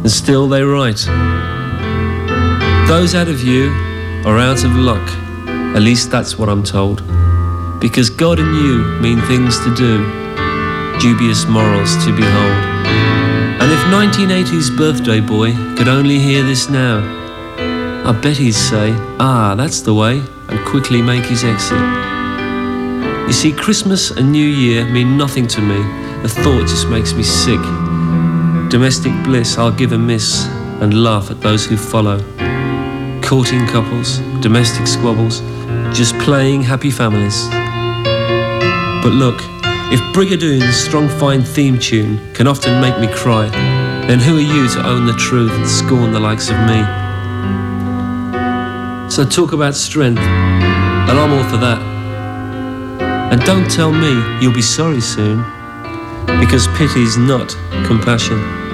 and still they write. Those out of you are out of luck, at least that's what I'm told, because God and you mean things to do, dubious morals to behold. And if 1980's birthday boy could only hear this now, I bet he'd say, "Ah, that's the way," and quickly make his exit. You see, Christmas and New Year mean nothing to me. The thought just makes me sick. Domestic bliss I'll give a miss and laugh at those who follow. Courting couples, domestic squabbles, just playing happy families. But look, if Brigadoon's strong fine theme tune can often make me cry, then who are you to own the truth and scorn the likes of me? So talk about strength, and I'm all for that. And don't tell me you'll be sorry soon, because pity's not compassion.